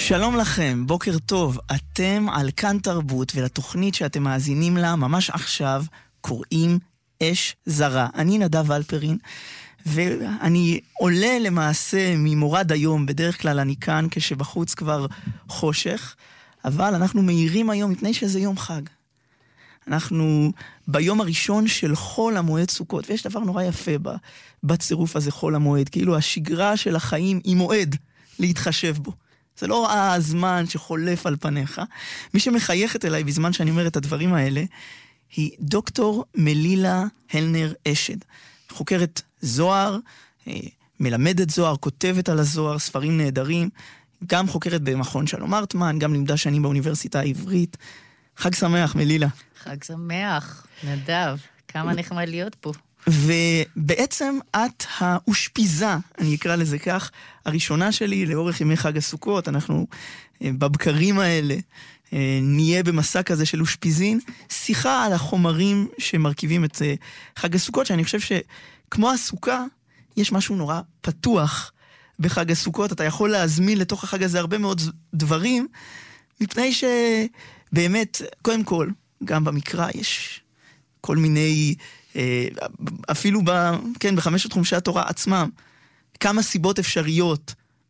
שלום לכם, בוקר טוב. אתם על כאן תרבות, ולתוכנית שאתם מאזינים לה ממש עכשיו קוראים אש זרה. אני נדב אלפרין, ואני עולה למעשה ממורד היום. בדרך כלל אני כאן כשבחוץ כבר חושך, אבל אנחנו מהירים היום מפני שזה יום חג. אנחנו ביום הראשון של חול המועד סוכות, ויש דבר נורא יפה בצירוף הזה, חול המועד, כאילו השגרה של החיים היא מועד להתחשב בו. זה לא הזמן שחולף על פניך. מי שמחייכת אליי בזמן שאני אומר את הדברים האלה, היא דוקטור מלילה הלנר אשד. חוקרת זוהר, מלמדת זוהר, כותבת על הזוהר, ספרים נהדרים, גם חוקרת במכון שלום הרטמן, גם לימדה שנים באוניברסיטה העברית. חג שמח, מלילה. חג שמח, נדב. כמה נחמד להיות פה. ובעצם את האושפיזה, אני אקרא לזה כך, הראשונה שלי לאורך ימי חג הסוכות. אנחנו בבקרים האלה נהיה במסע כזה של אושפיזין, שיחה על החומרים שמרכיבים את חג הסוכות, שאני חושב שכמו הסוכה, יש משהו נורא פתוח בחג הסוכות. אתה יכול להזמין לתוך החג הזה הרבה מאוד דברים, מפני שבאמת, קודם כל, גם במקרא יש כל מיני, אפילו בחמשת חומשי התורה עצמם, כמה סיבות אפשריות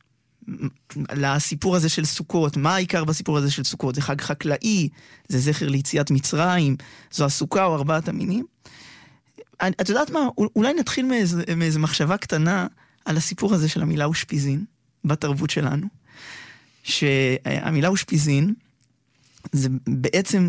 לסיפור הזה של סוכות. מה העיקר בסיפור הזה של סוכות? זה חג חקלאי, זה זכר ליציאת מצרים, זו הסוכה או ארבעת המינים. את יודעת מה? אולי נתחיל מאיזו מחשבה קטנה על הסיפור הזה של המילה אושפיזין בתרבות שלנו. שהמילה אושפיזין זה בעצם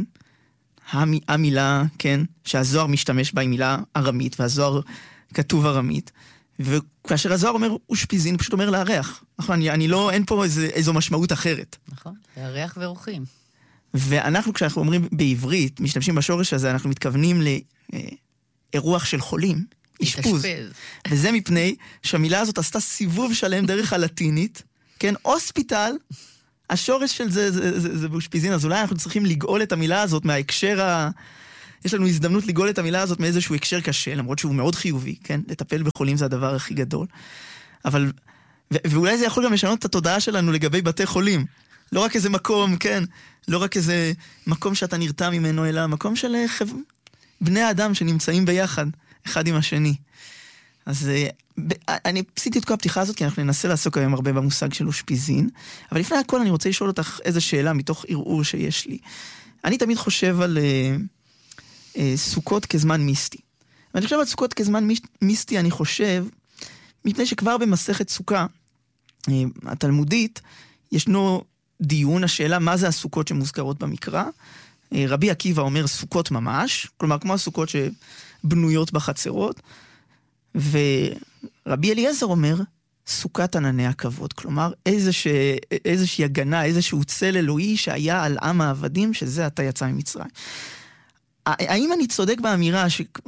המילה, כן, שהזוהר משתמש בה, היא מילה ארמית, והזוהר כתוב ארמית, וכאשר הזוהר אומר אושפיזין, הוא פשוט אומר לארח. נכון, אין פה איזו משמעות אחרת. נכון, לארח ורוחים. ואנחנו, כשאנחנו אומרים בעברית, משתמשים בשורש הזה, אנחנו מתכוונים לאירוח של חולים, אשפוז. וזה מפני שהמילה הזאת עשתה סיבוב שלם דרך הלטינית, כן, אוספיטל, השורש של זה באושפיזין, אז אולי אנחנו צריכים לגאול את המילה הזאת מההקשר יש לנו הזדמנות לגאול את המילה הזאת מאיזשהו הקשר קשה, למרות שהוא מאוד חיובי, כן? לטפל בחולים זה הדבר הכי גדול. אבל, ואולי זה יכול גם לשנות את התודעה שלנו לגבי בתי חולים. לא רק איזה מקום, כן? לא רק איזה מקום שאתה נרתע ממנו, אלא מקום של בני האדם שנמצאים ביחד, אחד עם השני. אז אני עשיתי את כל הפתיחה הזאת, כי אנחנו ננסה לעסוק היום הרבה במושג של אושפיזין, אבל לפני הכל אני רוצה לשאול אותך איזו שאלה מתוך ערעור שיש לי. אני תמיד חושב על סוכות כזמן מיסטי. ואני חושב על סוכות כזמן מיסטי, אני חושב, מפני שכבר במסכת סוכה התלמודית, ישנו דיון, השאלה מה זה הסוכות שמוזכרות במקרא. רבי עקיבא אומר סוכות ממש, כלומר כמו הסוכות שבנויות בחצרות, ורבי אליעזר אומר סוכת ענני הכבוד, כלומר איזושהי הגנה, איזשהו צל אלוהי שהיה על עם העבדים, שזה עתה יצא ממצרים. האם אני צודק באמירה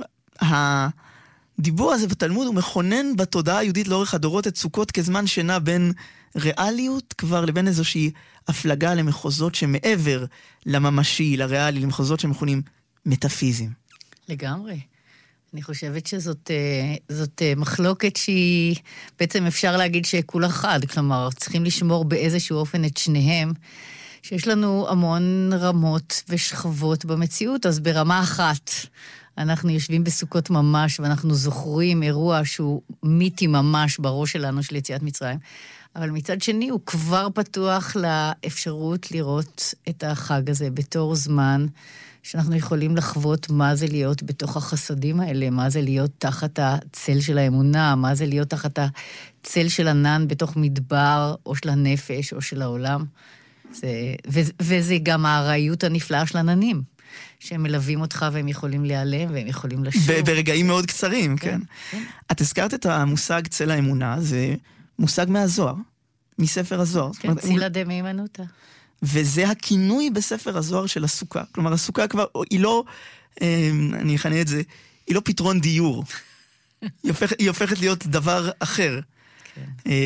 שהדיבור הזה בתלמוד הוא מכונן בתודעה היהודית לאורך הדורות את סוכות כזמן שינה בין ריאליות כבר לבין איזושהי הפלגה למחוזות שמעבר לממשי, לריאלי, למחוזות שמכונים מטאפיזיים? לגמרי. אני חושבת שזאת מחלוקת שהיא, בעצם אפשר להגיד שכולה חד, כלומר, צריכים לשמור באיזשהו אופן את שניהם, שיש לנו המון רמות ושכבות במציאות, אז ברמה אחת אנחנו יושבים בסוכות ממש, ואנחנו זוכרים אירוע שהוא מיתי ממש בראש שלנו של יציאת מצרים, אבל מצד שני הוא כבר פתוח לאפשרות לראות את החג הזה בתור זמן, שאנחנו יכולים לחוות מה זה להיות בתוך החסדים האלה, מה זה להיות תחת הצל של האמונה, מה זה להיות תחת הצל של ענן בתוך מדבר, או של הנפש, או של העולם. וזה גם הארעיות הנפלאה של עננים, שהם מלווים אותך והם יכולים להיעלם, והם יכולים לשוב. ברגעים מאוד קצרים, כן. את הזכרת את המושג צל האמונה, זה מושג מהזוהר, מספר הזוהר. כן, צילה דמיימנותא. וזה הכינוי בספר הזוהר של הסוכה. כלומר, הסוכה כבר, היא לא, אני אכנה את זה, היא לא פתרון דיור. היא הופכת להיות דבר אחר.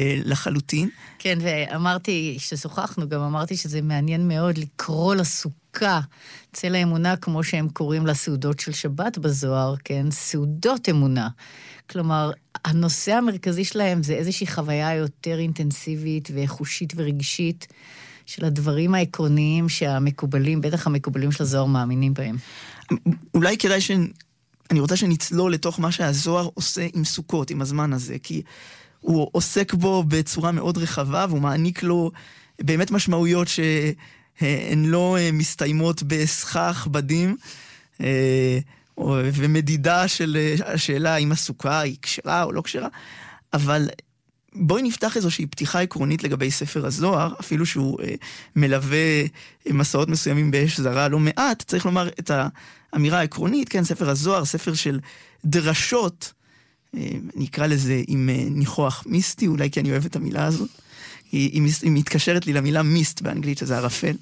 לחלוטין. כן, ואמרתי, ששוחחנו, גם אמרתי שזה מעניין מאוד לקרוא דווקא צל האמונה, כמו שהם קוראים לסעודות של שבת בזוהר, כן? סעודות אמונה. כלומר, הנושא המרכזי שלהם זה איזושהי חוויה יותר אינטנסיבית וחושית ורגשית של הדברים העקרוניים שהמקובלים, בטח המקובלים של הזוהר מאמינים בהם. אולי כדאי אני רוצה שנצלול לתוך מה שהזוהר עושה עם סוכות, עם הזמן הזה, כי הוא עוסק בו בצורה מאוד רחבה, והוא מעניק לו באמת משמעויות שהן לא מסתיימות בסכך בדים, ומדידה של השאלה אם הסוכה היא כשרה או לא כשרה, אבל בואי נפתח איזושהי פתיחה עקרונית לגבי ספר הזוהר, אפילו שהוא מלווה מסעות מסוימים באש זרה לא מעט, צריך לומר את האמירה העקרונית, כן, ספר הזוהר, ספר של דרשות, אני אקרא לזה עם ניחוח מיסטי, אולי כי אני אוהב את המילה הזאת, היא מתקשרת לי למילה מיסט באנגלית, שזה ערפל.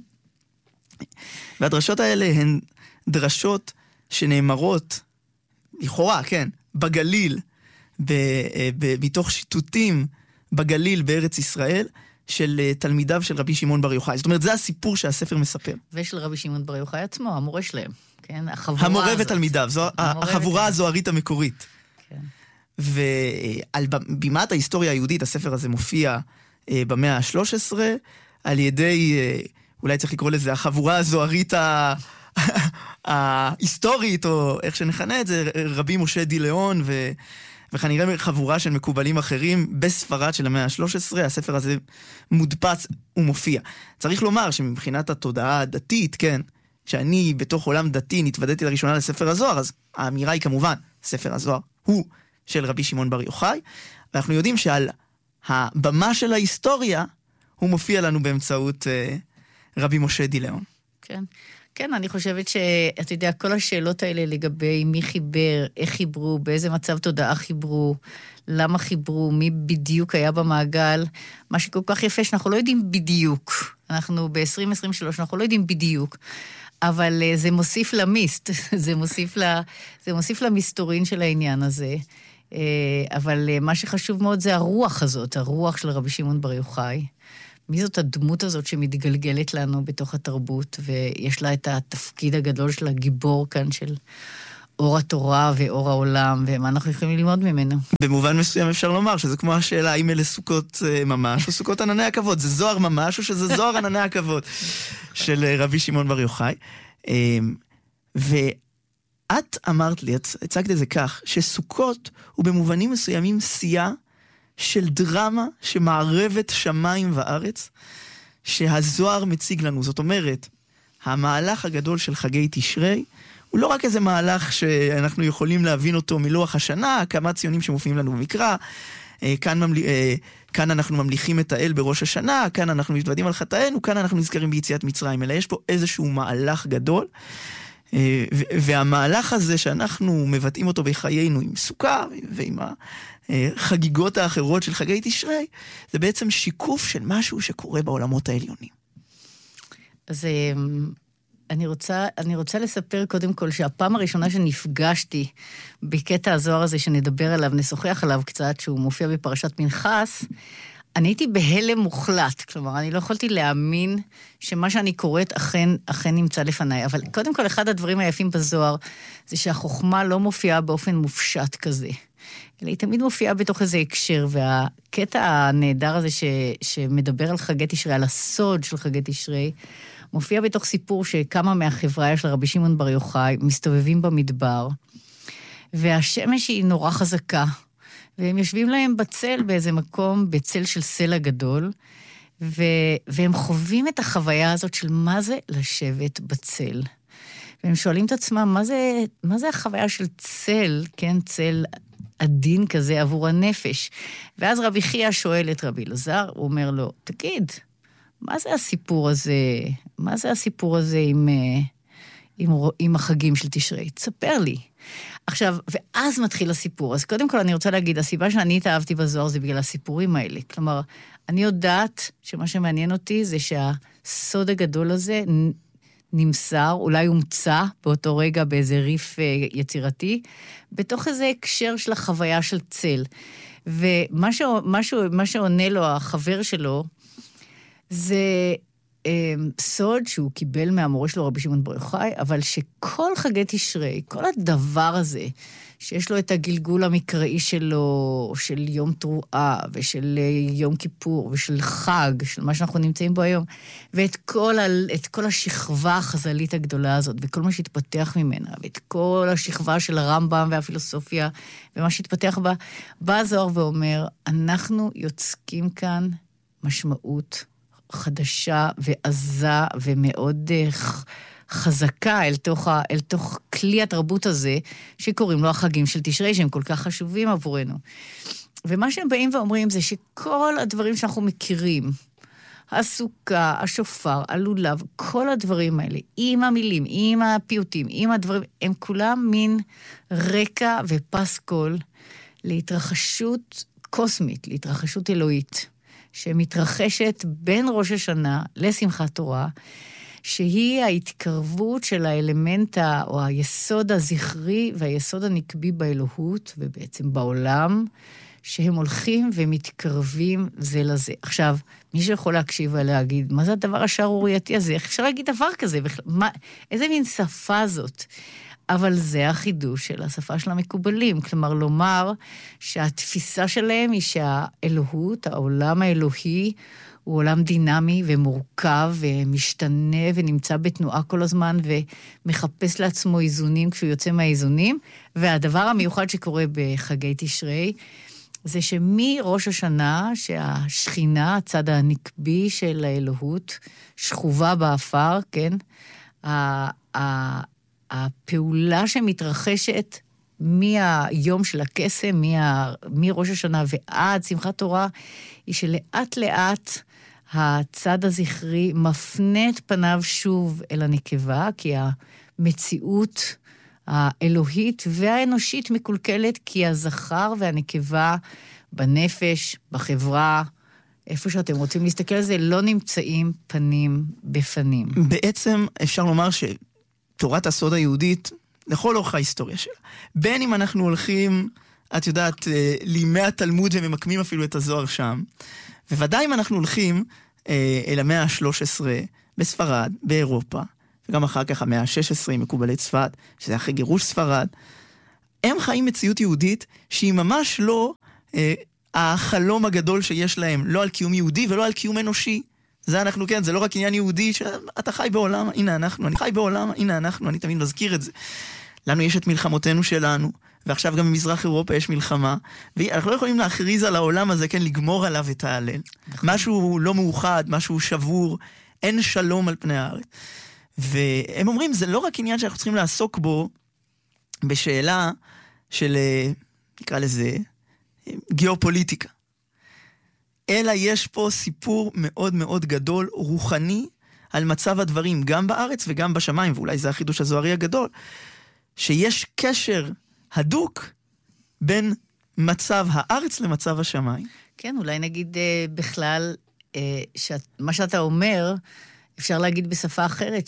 והדרשות האלה הן דרשות שנאמרות, לכאורה, כן, בגליל, מתוך שיטוטים בגליל בארץ ישראל, של תלמידיו של רבי שמעון בר יוחאי. זאת אומרת, זה הסיפור שהספר מספר. ושל רבי שמעון בר יוחאי עצמו, המורה שלהם. כן, המורה ותלמידיו, זו החבורה הזוהרית המקורית. כן. ועל בימת ההיסטוריה היהודית, הספר הזה מופיע במאה ה-13, על ידי, אולי צריך לקרוא לזה, החבורה הזוהרית ההיסטורית, או איך שנכנה את זה, רבי משה דילאון, וכנראה חבורה של מקובלים אחרים בספרד של המאה ה-13, הספר הזה מודפס ומופיע. צריך לומר שמבחינת התודעה הדתית, כן, שאני בתוך עולם דתי נתוודעתי לראשונה לספר הזוהר, אז האמירה היא כמובן, ספר הזוהר הוא של רבי שמעון בר יוחאי, ואנחנו יודעים שעל הבמה של ההיסטוריה, הוא מופיע לנו באמצעות רבי משה דילאון. כן. כן, אני חושבת שאתה יודע, כל השאלות האלה לגבי מי חיבר, איך חיברו, באיזה מצב תודעה חיברו, למה חיברו, מי בדיוק היה במעגל, מה שכל כך יפה שאנחנו לא יודעים בדיוק. אנחנו ב-2023, אנחנו לא יודעים בדיוק. אבל זה מוסיף למיסט, זה מוסיף למסתורין של העניין הזה. אבל מה שחשוב מאוד זה הרוח הזאת, הרוח של רבי שמעון בר יוחאי. מי זאת הדמות הזאת שמתגלגלת לנו בתוך התרבות, ויש לה את התפקיד הגדול של הגיבור כאן, של אור התורה ואור העולם, ומה אנחנו יכולים ללמוד ממנו. במובן מסוים אפשר לומר שזה כמו השאלה, האם אלה סוכות ממש, או סוכות ענני הכבוד, זה זוהר ממש, או שזה זוהר ענני הכבוד של רבי שמעון בר יוחאי. ואת אמרת לי, את הצגת את זה כך, שסוכות הוא במובנים מסוימים שיאה, של דרמה שמערבת שמיים וארץ, שהזוהר מציג לנו. זאת אומרת, המהלך הגדול של חגי תשרי, הוא לא רק איזה מהלך שאנחנו יכולים להבין אותו מלוח השנה, כמה ציונים שמופיעים לנו במקרא, כאן אנחנו ממליכים את האל בראש השנה, כאן אנחנו מתוודעים על חטאינו, כאן אנחנו נזכרים ביציאת מצרים, אלא יש פה איזשהו מהלך גדול, והמהלך הזה שאנחנו מבטאים אותו בחיינו עם סוכה ועם החגיגות האחרות של חגי תשרי, זה בעצם שיקוף של משהו שקורה בעולמות העליונים. אז אני רוצה לספר קודם כל שהפעם הראשונה שנפגשתי בקטע הזוהר הזה שנדבר עליו, נשוחח עליו קצת, שהוא מופיע בפרשת מנחס, אני הייתי בהלם מוחלט, כלומר, אני לא יכולתי להאמין שמה שאני קוראת אכן נמצא לפניי. אבל קודם כל, אחד הדברים היפים בזוהר, זה שהחוכמה לא מופיעה באופן מופשט כזה. אלא היא תמיד מופיעה בתוך איזה הקשר, והקטע הנהדר הזה שמדבר על חגי תשרי, על הסוד של חגי תשרי, מופיע בתוך סיפור שכמה מהחברה של רבי שמעון בר יוחאי מסתובבים במדבר, והשמש היא נורא חזקה, והם יושבים להם בצל באיזה מקום, בצל של סלע גדול, והם חווים את החוויה הזאת של מה זה לשבת בצל. והם שואלים את עצמם, מה זה החוויה של צל, כן, צל עדין כזה עבור הנפש. ואז רבי חייא שואל את רבי אלעזר, הוא אומר לו, תגיד, מה זה הסיפור הזה? מה זה הסיפור הזה עם החגים של תשרי? תספר לי. עכשיו, ואז מתחיל הסיפור. אז קודם כל אני רוצה להגיד, הסיבה שאני התאהבתי בזוהר זה בגלל הסיפורים האלה. כלומר, אני יודעת שמה שמעניין אותי זה שהסוד הגדול הזה נמסר, אולי הומצא באותו רגע באיזה ריף יצירתי, בתוך איזה הקשר של החוויה של צל. ומה שעונה לו החבר שלו, זה סוד שהוא קיבל מהמורה שלו רבי שמעון בר יוחאי, אבל שכל חגי תשרי, כל הדבר הזה, שיש לו את הגלגול המקראי שלו, של יום תרועה, ושל יום כיפור, ושל חג, של מה שאנחנו נמצאים בו היום, ואת כל השכבה החז"לית הגדולה הזאת, וכל מה שהתפתח ממנה, ואת כל השכבה של הרמב"ם והפילוסופיה, ומה שהתפתח בה, בא הזוהר ואומר, אנחנו יוצקים כאן משמעות חדשה ועזה ומאוד חזקה אל תוך כלי התרבות הזה, שקוראים לו החגים של תשרי, שהם כל כך חשובים עבורנו. ומה שהם באים ואומרים זה שכל הדברים שאנחנו מכירים, הסוכה, השופר, הלולב, כל הדברים האלה, עם המילים, עם הפיוטים, עם הדברים, הם כולם מין רקע ופסקול להתרחשות קוסמית, להתרחשות אלוהית, שמתרחשת בין ראש השנה לשמחת תורה, שהיא ההתקרבות של האלמנט או היסוד הזכרי והיסוד הנקבי באלוהות, ובעצם בעולם, שהם הולכים ומתקרבים זה לזה. עכשיו, מי שיכול להקשיב ולהגיד, מה זה הדבר השערורייתי הזה? איך אפשר להגיד דבר כזה? איזה מין שפה זאת? אבל זה החידוש של השפה של המקובלים. כלומר, לומר שהתפיסה שלהם היא שהאלוהות, העולם האלוהי, הוא עולם דינמי ומורכב ומשתנה ונמצא בתנועה כל הזמן ומחפש לעצמו איזונים כשהוא יוצא מהאיזונים. והדבר המיוחד שקורה בחגי תשרי, זה שמראש השנה שהשכינה, הצד הנקבי של האלוהות, שכובה באפר, כן? הפעולה שמתרחשת מהיום של הקסם, מראש השנה ועד שמחת תורה, היא שלאט לאט הצד הזכרי מפנה את פניו שוב אל הנקבה, כי המציאות האלוהית והאנושית מקולקלת, כי הזכר והנקבה בנפש, בחברה, איפה שאתם רוצים להסתכל על זה, לא נמצאים פנים בפנים. בעצם אפשר לומר שתורת הסוד היהודית, לכל אורך ההיסטוריה שלה, בין אם אנחנו הולכים, את יודעת, לימי התלמוד וממקמים אפילו את הזוהר שם, וודאי אם אנחנו הולכים אל המאה ה-13 בספרד, באירופה, וגם אחר כך המאה ה-16 עם מקובלי צפת, שזה אחרי גירוש ספרד, הם חיים מציאות יהודית שהיא ממש לא החלום הגדול שיש להם, לא על קיום יהודי ולא על קיום אנושי. זה אנחנו, כן, זה לא רק עניין יהודי, שאתה חי בעולם, הנה אנחנו, אני חי בעולם, הנה אנחנו, אני תמיד מזכיר את זה. לנו יש את מלחמותינו שלנו, ועכשיו גם במזרח אירופה יש מלחמה, ואנחנו לא יכולים להכריז על העולם הזה, כן, לגמור עליו את ההלל. משהו לא מאוחד, משהו שבור, אין שלום על פני הארץ. והם אומרים, זה לא רק עניין שאנחנו צריכים לעסוק בו, בשאלה של, נקרא לזה, גיאופוליטיקה. אלא יש פה סיפור מאוד מאוד גדול, רוחני, על מצב הדברים, גם בארץ וגם בשמיים, ואולי זה החידוש הזוהרי הגדול, שיש קשר הדוק בין מצב הארץ למצב השמיים. כן, אולי נגיד בכלל, מה שאתה אומר, אפשר להגיד בשפה אחרת,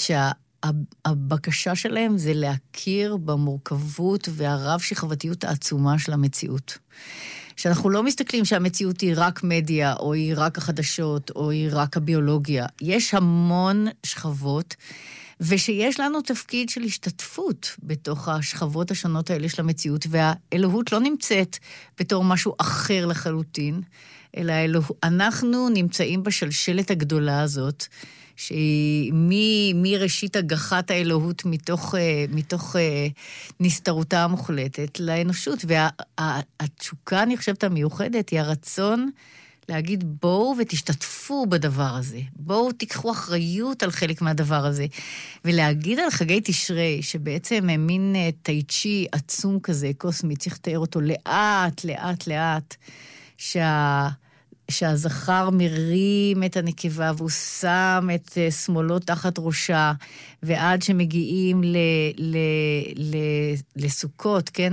שהבקשה שלהם זה להכיר במורכבות והרב שכבתיות העצומה של המציאות. שאנחנו לא מסתכלים שהמציאות היא רק מדיה, או היא רק החדשות, או היא רק הביולוגיה. יש המון שכבות, ושיש לנו תפקיד של השתתפות בתוך השכבות השונות האלה של המציאות, והאלוהות לא נמצאת בתור משהו אחר לחלוטין, אלא אנחנו נמצאים בשלשלת הגדולה הזאת, שהיא מראשית הגחת האלוהות מתוך נסתרותה המוחלטת לאנושות. והתשוקה, אני חושבת, המיוחדת, היא הרצון להגיד בואו ותשתתפו בדבר הזה. בואו תיקחו אחריות על חלק מהדבר הזה. ולהגיד על חגי תשרי, שבעצם הם מין טייצ'י עצום כזה, קוסמי, צריך לתאר אותו לאט, לאט, לאט, שהזכר מרים את הנקבה, והוא שם את שמאלו תחת ראשה, ועד שמגיעים לסוכות, כן?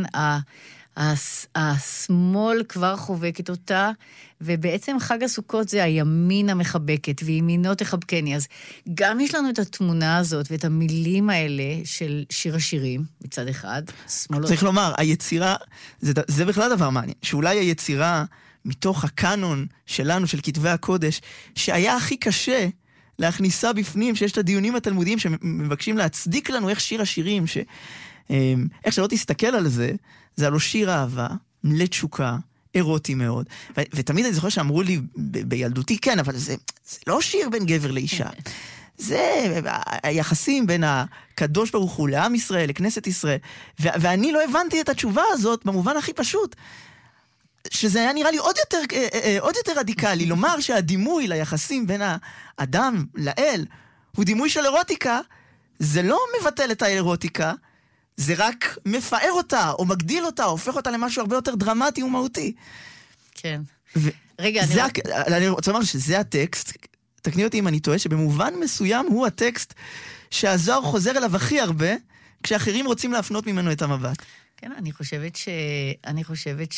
השמאל כבר חובקת אותה, ובעצם חג הסוכות זה הימין המחבקת, וימינו תחבקני. אז גם יש לנו את התמונה הזאת, ואת המילים האלה של שיר השירים, מצד אחד. צריך לומר, היצירה, זה בכלל דבר מעניין, שאולי היצירה מתוך הקאנון שלנו, של כתבי הקודש, שהיה הכי קשה להכניסה בפנים, שיש את הדיונים התלמודיים שמבקשים להצדיק לנו איך שיר השירים, איך שלא תסתכל על זה, זה הלא שיר אהבה, לתשוקה, אירוטי מאוד. ותמיד אני זוכר שאמרו לי בילדותי, כן, אבל זה לא שיר בין גבר לאישה. זה היחסים בין הקדוש ברוך הוא לעם ישראל, לכנסת ישראל. ואני לא הבנתי את התשובה הזאת במובן הכי פשוט. שזה היה נראה לי עוד יותר רדיקלי, לומר שהדימוי ליחסים בין האדם לאל הוא דימוי של אירוטיקה, זה לא מבטל את האירוטיקה, זה רק מפאר אותה, או מגדיל אותה, או הופך אותה למשהו הרבה יותר דרמטי ומהותי. כן. רגע, אני רוצה לומר שזה הטקסט, תקני אותי אם אני טועה, שבמובן מסוים הוא הטקסט שהזוהר חוזר אליו הכי הרבה, כשאחרים רוצים להפנות ממנו את המבט. כן, אני חושבת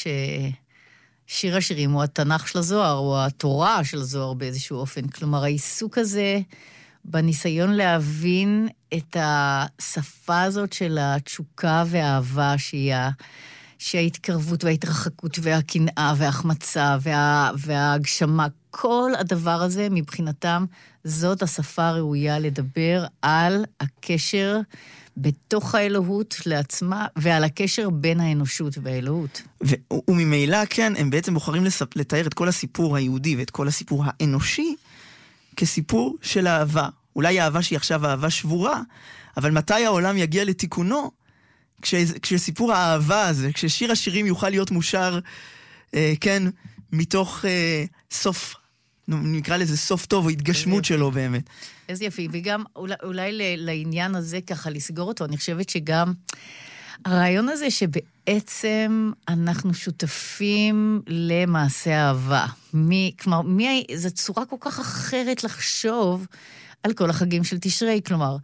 שיר השירים הוא התנ"ך של הזוהר, או התורה של הזוהר באיזשהו אופן. כלומר, העיסוק הזה בניסיון להבין את השפה הזאת של התשוקה והאהבה, שהיא ההתקרבות וההתרחקות והקנאה וההחמצה וההגשמה, כל הדבר הזה מבחינתם זאת השפה הראויה לדבר על הקשר בתוך האלוהות לעצמה, ועל הקשר בין האנושות והאלוהות. וממילא, כן, הם בעצם בוחרים לתאר את כל הסיפור היהודי ואת כל הסיפור האנושי כסיפור של אהבה. אולי אהבה שהיא עכשיו אהבה שבורה, אבל מתי העולם יגיע לתיקונו? כשסיפור האהבה הזה, כששיר השירים יוכל להיות מושר, כן, מתוך סוף, נקרא לזה סוף טוב, או התגשמות שלו באמת. איזה יפי, וגם אולי לעניין הזה ככה לסגור אותו, אני חושבת שגם הרעיון הזה שבעצם אנחנו שותפים למעשה אהבה. כלומר, זו צורה כל כך אחרת לחשוב על כל החגים של תשרי, כלומר,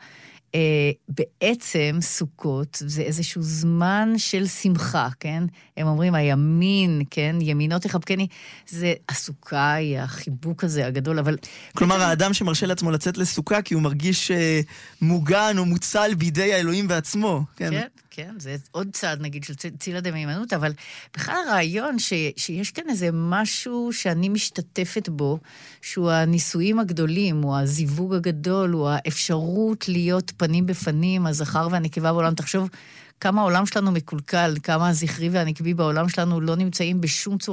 בעצם סוכות זה איזשהו זמן של שמחה, כן? הם אומרים, הימין, כן? ימינות תחבקני, זה הסוכה, היא החיבוק הזה הגדול, אבל... כלומר, בעצם... האדם שמרשה לעצמו לצאת לסוכה, כי הוא מרגיש מוגן או מוצל בידי האלוהים בעצמו, כן? כן, כן, זה עוד צעד, נגיד, של צילה דמיימנות, אבל בכלל הרעיון שיש כאן איזה משהו שאני משתתפת בו, שהוא הניסויים הגדולים, הוא הזיווג הגדול, הוא האפשרות להיות פנים בפנים, הזכר והנקבה בעולם. תחשוב כמה העולם שלנו מקולקל, כמה הזכרי והנקבי בעולם שלנו לא נמצאים בשום צורה.